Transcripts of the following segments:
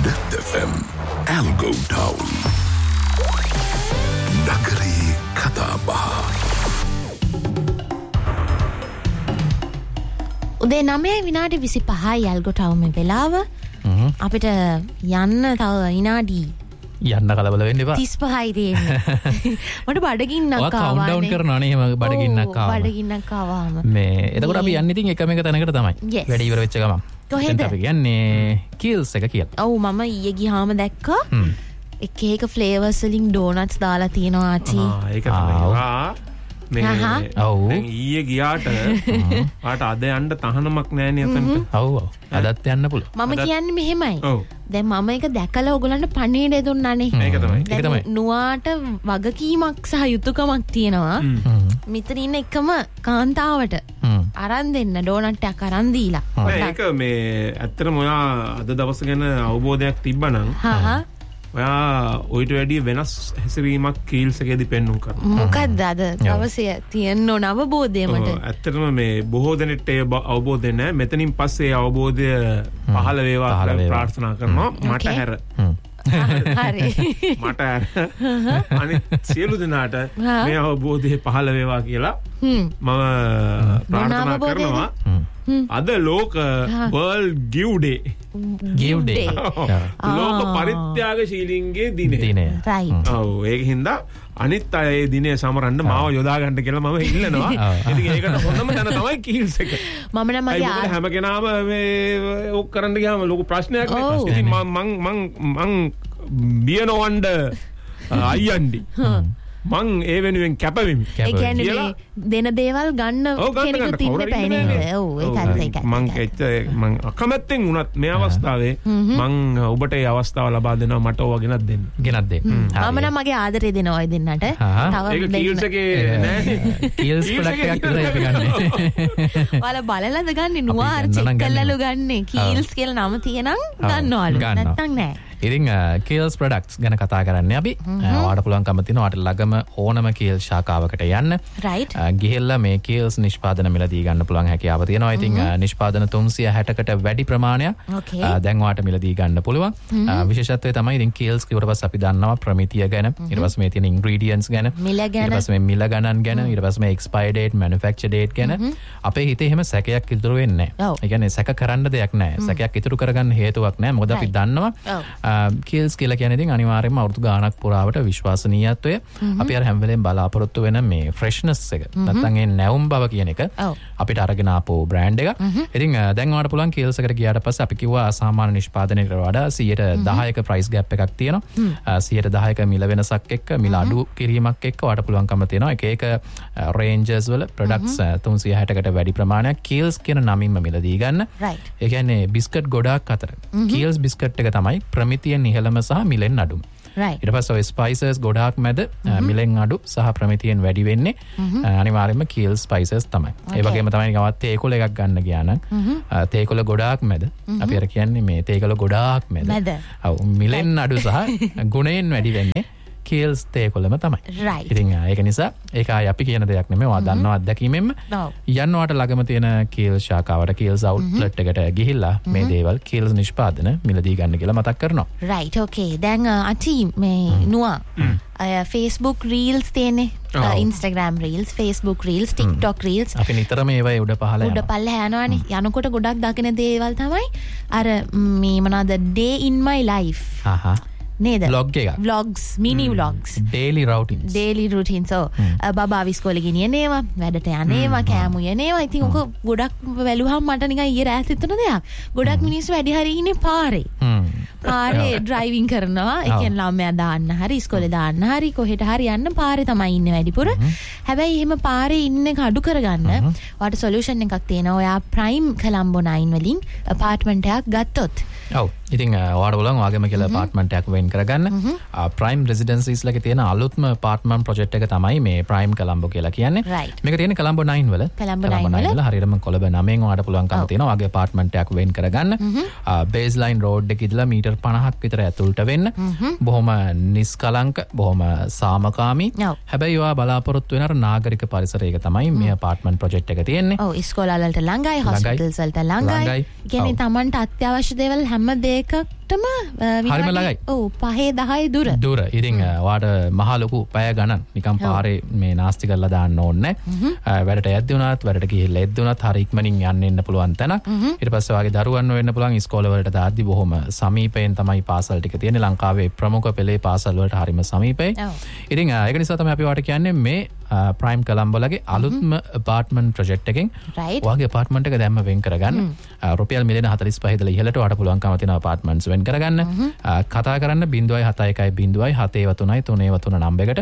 Death FM Algo Town Nagari Kataba උදේ 9:25යි Algo Town මේ වෙලාව අපිට යන්න තව විනාඩි යන්න කලබල වෙන්න එපා 35යි තියෙන්නේ මට බඩගින්නක් ආවා කවුන්ට්ඩවුන් කරනවා නේ එහෙම බඩගින්නක් ආවාම මේ එතකොට අපි යන්නේ ඉතින් එකම එක තැනකට තමයි වැඩ ඉවර වෙච්ච ගමන් කොහෙද අපි යන්නේ කීල්ස් එක කියලා ඔව් මම ඊයේ ගියාම දැක්කා එක ෆ්ලේවර්ස් වලින් ඩෝනට්ස් දාලා තියෙනවා ආචි ඒක තමයි දැන් ඊයේ ගියාට ආට අද යන්න තහනමක් නැහැනේ එතනට ඔව් අදත් යන්න පුළුවන් මම කියන්නේ මෙහෙමයි දැන් මම ඒක දැකලා ඔයගලන්ට පණිවිඩය දුන්නානේ ඒක තමයි නුවාට වගකීමක් සහ යුතුයකමක් තියෙනවා මෙතන ඉන්න එකම කාන්තාවට අරන් දෙන්න ඩෝනට් එකක් අරන් දීලා ඒක මේ ඇත්තටම ඔයා අද දවස ගැන අවබෝධයක් තිබ්බනම් ඔයා ඔයිට වැඩිය වෙනස් හැසිරීමක් කීල්ස් එකේදී පෙන්වුම් කරනවා මොකද්ද අද දවසේ තියෙන ඕන අවබෝධය මට ඇත්තටම මේ බොහෝ දෙනෙක්ට ඒ අවබෝධය නැහැ මෙතනින් පස්සේ අවබෝධය පහළ වේවා කියලා ප්‍රාර්ථනා කරනවා මට හැර හරි මට අනිත් සියලු දෙනාට මේ අවබෝධය පහළ වේවා කියලා මම ප්‍රාර්ථනා කරනවා අද ලෝක වර්ල්ඩ් ගිව් ඩේ ලෝක පරිත්‍යාගශීලීන්ගේ දිනේ රයිට් ඔව් ඒක හින්දා අනිත් අය ඒ දිනේ සමරන්න මාව යොදා ගන්න කියලා මම ඉල්ලනවා ඉතින් ඒකට හොඳම තැන තමයි කීල්ස් එක මම නම් මගේ හැම කෙනාම මේ ඔක් කරන්න ගියාම ලොකු ප්‍රශ්නයක් නේ ඉතින් මං බියනොවන්ඩ අයියන්ඩි මං ඒ වෙනුවෙන් කැපවෙමි ඒ කියන්නේ මේ දෙන දේවල් ගන්න කෙනෙකුත් ඉන්න බෑ නේද ඔව් ඒකත් මං අකමැත්තෙන් වුණත් මේ අවස්ථාවේ මං ඔබට ඒ අවස්ථාව ලබා දෙනවා මට ඕවා ගෙනත් දෙන්න මම නම් මගේ ආදරේ දෙනවා ඔය දෙන්නට තව ඒක කීල්ස් එකේ නෑ කීල්ස් ප්‍රොඩක්ට් එකක් විතරයි අපි ගන්නෙ ඔයාලා බලලාද ගන්නෙ නුවාර් චෙක් කළාලු ගන්නෙ කීල්ස් කියලා නම තියෙනම් ගන්නවලු නැත්තම් නෑ ඉතින් කීල්ස් ප්‍රොඩක්ට්ස් ගැන කතා කරන්නේ අපි ඔයාලට පුළුවන්කම තියෙනවා ඔයාලට ළඟම ඕනම කීල් ශාඛාවකට යන්න රයිට් ගිහිල්ලා මේ කීල්ස් නිෂ්පාදන මිලදී ගන්න පුළුවන් හැකියාව තියෙනවා ඉතින් නිෂ්පාදන 360කට වැඩි ප්‍රමාණයක් දැන් ඔයාලට මිලදී ගන්න පුළුවන් විශේෂත්වය තමයි ඉතින් කීල්ස් කිව්වට පස්සේ අපි දන්නවා ප්‍රමිතිය ගැන ඊට පස්සේ මේ තියෙන ඉන්ග්‍රීඩියන්ට්ස් ගැන ඊට පස්සේ මේ මිල ගණන් ගැන ඊට පස්සේ මේ එක්ස්පයර් ඩේට් මැනුෆැක්චර් ඩේට් ගැන අපේ හිතේ එහෙම සැකයක් ඉතුරු වෙන්නේ නැහැ ඒ කියන්නේ සැක කරන්න දෙයක් නැහැ සැකයක් ඉතුරු කරගන්න හේතුවක් නැහැ මොකද අපි දන්නවා කීල්ස් කියලා කියන්නේ ඉතින් අනිවාර්යයෙන්ම අවුරුදු ගාණක් පුරාවට විශ්වසනීයත්වය අපි අර හැම වෙලේම බලාපොරොත්තු වෙන මේ ෆ්‍රෙෂ්නස් එක නැත්නම් ඒ නැවුම් බව කියන එක අපිට අරගෙන ආපු බ්‍රෑන්ඩ් එක. ඉතින් දැන් ඔයාලට පුළුවන් කීල්ස් එකට ගියාට පස්සේ අපි කිව්වා සාමාන්‍ය නිෂ්පාදනයකට වඩා 10%ක ප්‍රයිස් ගැප් එකක් තියෙනවා. 10%ක මිල වෙනසක් එක්ක මිල අඩු කිරීමක් එක්ක ඔයාලට පුළුවන්කම තියෙනවා එක එක රේන්ජස් වල ප්‍රොඩක්ට්ස් 360කට වැඩි ප්‍රමාණයක් කීල්ස් කියන නමින්ම මිලදී ගන්න. ඒ කියන්නේ බිස්කට් ගොඩාක් අතර කීල්ස් බිස්කට් එක තමයි ප්‍රමිතියෙන් ඉහළම සහ මිලෙන් අඩුම. ඊට පස්සේ ඔය ස්පයිසස් ගොඩාක් මැද මිලෙන් අඩු සහ ප්‍රමිතියෙන් වැඩි වෙන්නේ අනිවාර්යයෙන්ම කීල්ස් ස්පයිසස් තමයි. ඒ වගේම තමයි ගවත් තේකොළ එකක් ගන්න ගියා නම් තේකොළ ගොඩාක් මැද අපි අර කියන්නේ මේ තේකොළ ගොඩාක් මැද. ඔව් මිලෙන් අඩු සහ ගුණයෙන් වැඩි වෙන්නේ කීල්ස් තේකොළම තමයි. ඉතින් ඒක නිසා ඒක අපි කියන දෙයක් නෙමෙයි. ඔයා දන්නවා අත්දැකීමෙන්ම යන්නවාට ළඟම තියෙන කීල්ස් ශාඛාවට කීල්ස් අවුට්ලට් එකට ගිහිල්ලා මේ දේවල් කීල්ස් නිෂ්පාදන මිලදී ගන්න කියලා මතක් කරනවා. රයිට් ඕකේ. දැන් අචි මේ නුවා Facebook reels තියෙන්නේ. Instagram reels, Facebook reels, TikTok reels. අපි නිතරම ඒවයි උඩ පහළ යනවානේ. යනකොට ගොඩක් දකින දේවල් තමයි අර මේ මොනවාද day in my life. නේද vlogs mini vlogs daily routines so බබා විස්කෝලේ ගෙනියනේවා වැඩට යන්නේවා කෑමු යනේවා ඉතින් ඔක ගොඩක් වැළුවහම මට නිකන් ඊයේ රාත් හිතුන දෙයක් ගොඩක් මිනිස්සු වැඩි හරි ඉන්නේ පාරේ driving කරනවා ඒ කියන්නේ ළමයා දාන්න හරි ඉස්කෝලේ දාන්න හරි කොහෙට හරි යන්න පාරේ තමයි ඉන්නේ වැඩිපුර හැබැයි එහෙම පාරේ ඉන්න එක අඩු කරගන්න ඔයාලට සොලියුෂන් එකක් තියෙනවා ඔයා Prime Colombo 9 වලින් apartment එකක් ගත්තොත් ඔව් ඉතින් ඔයාලට බලන්න ඔයාගේම කියලා apartment එකක් වෙන් කරගන්න Prime Residencies ලගේ තියෙන අලුත්ම apartment project එක තමයි මේ Prime Colombo කියලා කියන්නේ මේක තියෙන්නේ Colombo 9 වල Colombo 9 වල හරියටම කොළඹ 9න් ඔයාලට පුළුවන්කම තියෙනවා ඔයාගේ apartment එකක් වෙන් කරගන්න baseline road එකේ ඉඳලා මීටර් කිලෝමීටර් 50ක් විතර ඇතුළට වෙන්න. බොහොම නිස්කලංක, බොහොම සාමකාමී. හැබැයි ඔයා බලාපොරොත්තු වෙන අර නාගරික පරිසරයක තමයි මේ අපාර්ට්මන්ට් ප්‍රොජෙක්ට් එක තියෙන්නේ. ඔව් ඉස්කෝල වලට ළඟයි, හොස්පිටල්ස් වලට ළඟයි. කියන්නේ Tamanට අත්‍යවශ්‍ය දේවල් හැම දෙයකටම හරිම ළඟයි. ඔව් 5-10 දුර. දුර. ඉතින් ඔයාට මහ ලොකු පැය ගණන් නිකන් පාරේ මේ නාස්ති කරලා දාන්න ඕනේ නැහැ. වැඩට යද්දී උනත්, වැඩට ගිහිල්ලා එද්දී උනත් හරි ඉක්මනින් යන්න එන්න පුළුවන් තැනක්. ඊට පස්සේ ඔයාගේ දරුවන් වෙන්න පුළුවන් ඉස්කෝල වලට දාද්දී බොහොම සමීපයෙන් තමයි පාසල් ටික තියෙන්නේ. ලංකාවේ ප්‍රමුඛ පෙළේ පාසල් වලට හරිම සමීපයි. ඉතින් ඒක නිසා තමයි අපි ඔයාට කියන්නේ මේ ප්‍රයිම් කොලම්බෝලගේ අලුත්ම අපාර්ට්මන්ට් ප්‍රොජෙක්ට් එකෙන් ඔයාගේ අපාර්ට්මන්ට් එක දැම්ම වෙන් කරගන්න. රුපියල් මිලියන 45 ඉඳලා ඉහළට ඔයාට පුළුවන්කම තියෙන අපාර්ට්මන්ට්ස් වෙන් කරගන්න. කතා කරන්න 07103 නම්බරයකට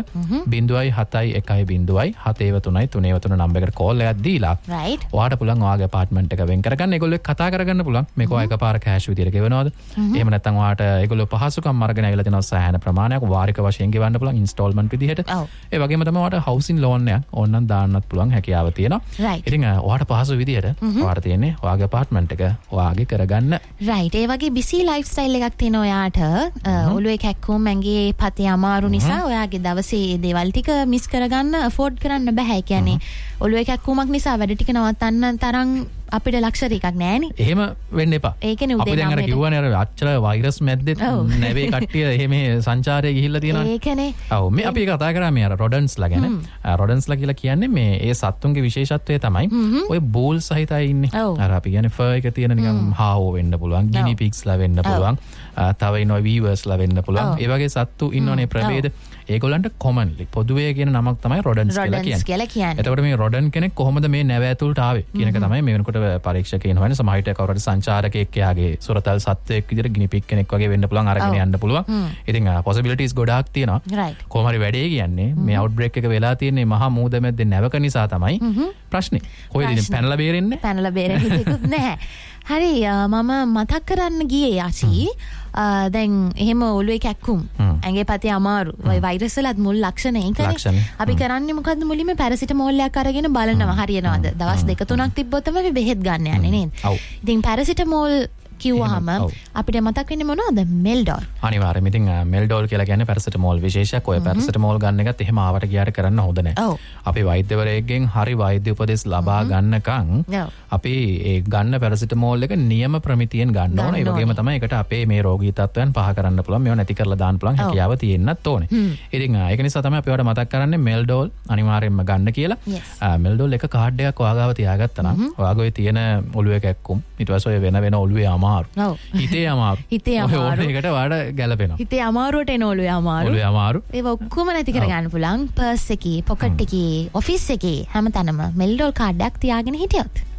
07103 නම්බරයකට කෝල් එකක් දීලා ඔයාට පුළුවන් ඔයාගේ අපාර්ට්මන්ට් එක වෙන් කරගන්න. ඒගොල්ලෝ එක්ක කතා කරගන්න පුළුවන්. මේක ඔයා එකපාර කෑෂ් විදියට ගෙවනවද? එහෙම නැත්නම් ඔයාට ඒගොල්ලෝ පහසුකම් අරගෙන ඇවිල්ලා දෙනවා සෑහෙන ප්‍රමාණයක් වාරික වශයෙන් ගෙවන්න පුළුවන් ඉන්ස්ටෝල්මන්ට් විදියට. ඒ වගේම තමයි ඔයාට හවුසින් ලෝන් එකක් ඕනනම් දාන්නත් පුළුවන් හැකියාව තියෙනවා. ඉතින් ඔයාට පහසු විදියට ඔයාට තියෙන්නේ ඔයාගේ අපාර්ට්මන්ට් එක ඔයාගේ කරගන්න. රයිට්. ඒ වගේ බිසි ලයිෆ් ස්ටයිල් එකක් තියෙන ඔයාට ඔළුවේ කැක්කුම් ඇඟේ පතේ අමාරු නිසා ඔයාගේ දවසේ දේවල් ටික මිස් කරගන්න අෆෝඩ් කරන්න බෑ. ඒ කියන්නේ ඔළුවේ කැක්කුමක් නිසා වැඩ ටික නවත්තන්න තරම් අපිට ලක්ෂරි එකක් නෑනේ. එහෙම වෙන්න එපා. ඒකනේ උදේ අපි දැන් අර කිව්වනේ අර අච්චර වෛරස් මැද්දේ නැවේ කට්ටිය එහෙම සංචාරය ගිහිල්ලා තියෙනවානේ. ඒකනේ. ඔව් මේ අපි කතා කරා මේ අර රොඩන්ස්ලා ගැන. රොඩන්ස්ලා කියලා කියන්නේ මේ ඒ සත්තුන්ගේ විශේෂත්වය තමයි ඔය බෝල් සහිත අය ඉන්නේ. අර අපි කියන්නේ ෆර් එක තියෙන නිකන් හාවෝ වෙන්න පුළුවන්, ගිනි පිග්ස්ලා වෙන්න පුළුවන්, තව ඉන්නවා වීවර්ස්ලා වෙන්න පුළුවන්. ඒ වගේ සත්තු ඉන්නෝනේ ප්‍රභේද. ඒගොල්ලන්ට කොමන්ලි පොදුවේ කියන නමක් තමයි රොඩන්ස් කියලා කියන්නේ. එතකොට මේ රොඩන් කෙනෙක් කොහොමද මේ නැව ඇතුළට ආවේ කියන එක තමයි මේ වෙනකොට පරීක්ෂකයන් හොයන්නේ. සමහරවිට කවුරුහරි සංචාරකයෙක් එයාගේ සුරතල් සත්වයෙක් විදිහට ගිනි පිග් කෙනෙක් වගේ වෙන්න පුළුවන්, අරගෙන යන්න පුළුවන්. ඉතින් possibilities ගොඩාක් තියෙනවා. කොහොම හරි වැඩේ කියන්නේ මේ අවුට්බ්‍රේක් එක වෙලා තියෙන්නේ මහා මූද මැද්දේ නැවක නිසා තමයි ප්‍රශ්නේ. කොහෙද ඉතින් පැනලා බේරෙන්නේ? පැනලා බේරෙන්නේ දෙකුත් නැහැ. හරි මම මතක් කරන්න ගියේ ආසි දැන් එහෙම ඔළුවේ කැක්කුම් ඇඟේ පතේ අමාරු වෛරස් වලත් මුල් ලක්ෂණ ඒකනේ. අපි කරන්නේ මොකද්ද මුලින්ම පැරසිටමෝල් එකක් අරගෙන බලනවා හරියනවද. දවස් 2-3ක් තිබ්බොත් තමයි අපි බෙහෙත් ගන්න යන්නේ නේද? ඉතින් පැරසිටමෝල් කිව්වහම අපිට මතක් වෙන්නේ මොනවද? මෙල්ඩෝල්. අනිවාර්යයෙන්. ඉතින් මෙල්ඩෝල් කියලා කියන්නේ පැරසිටමෝල් විශේෂයක්. ඔය පැරසිටමෝල් ගන්න එකත් එහෙම ආවට ගියාට කරන්න හොඳ නැහැ. අපි වෛද්‍යවරයෙක්ගෙන් හරි වෛද්‍ය උපදෙස් ලබා ගන්නකම් අපි ඒ ගන්න පැරසිටමෝල් එක නියම ප්‍රමිතියෙන් ගන්න ඕන. ඒ වගේම තමයි ඒකට අපේ මේ රෝගී තත්ත්වයන් පහ කරන්න පුළුවන්. මේවා නැති කරලා දාන්න පුළුවන් හැකියාව තියෙන්නත් ඕනේ. ඉතින් ඒක නිසා තමයි අපි ඔයාලට මතක් කරන්නේ මෙල්ඩෝල් අනිවාර්යයෙන්ම ගන්න කියලා. මෙල්ඩෝල් එක කාඩ් එකක් ඔයාගාව තියාගත්තා නම් ඔයාගේ තියෙන ඔළුවේ කැක්කුම් ඊට පස්සේ ඔය වෙන ඔළුවේ හිතේ අමාරු ඒකට වාඩ ගැලපෙනවා. හිතේ අමාරුවට එන ඔළුවේ අමාරු ඒක ඔක්කොම නැති කරගන්න පුළුවන්. පර්ස් එකේ, පොකට් එකේ, ඔෆිස් එකේ හැමතැනම මෙල්ඩෝල් කාඩ් එකක් තියාගෙන හිටියොත්